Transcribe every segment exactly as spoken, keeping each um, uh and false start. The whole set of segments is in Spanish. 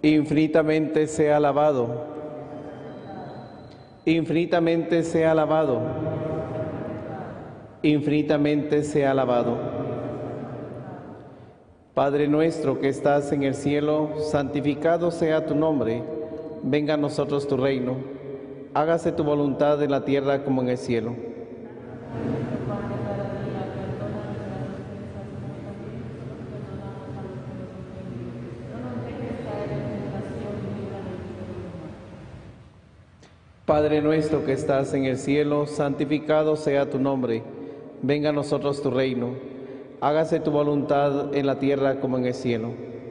Infinitamente sea alabado. Infinitamente sea alabado. Infinitamente sea alabado. Padre nuestro que estás en el cielo, santificado sea tu nombre. Venga a nosotros tu reino. Hágase tu voluntad en la tierra como en el cielo. Padre nuestro que estás en el cielo, santificado sea tu nombre. Venga a nosotros tu reino. Hágase tu voluntad en la tierra como en el cielo.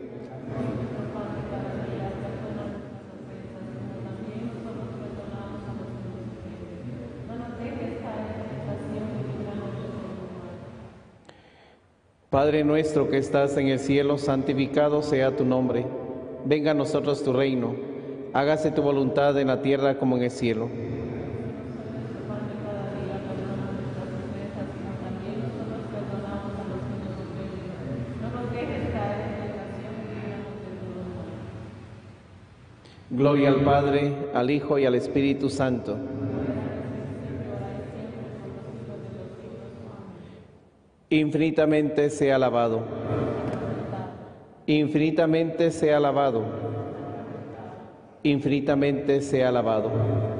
Padre nuestro que estás en el cielo, santificado sea tu nombre. Venga a nosotros tu reino. Hágase tu voluntad en la tierra como en el cielo. Gloria al Padre, al Hijo y al Espíritu Santo. Infinitamente sea alabado. Infinitamente sea alabado. Infinitamente sea alabado.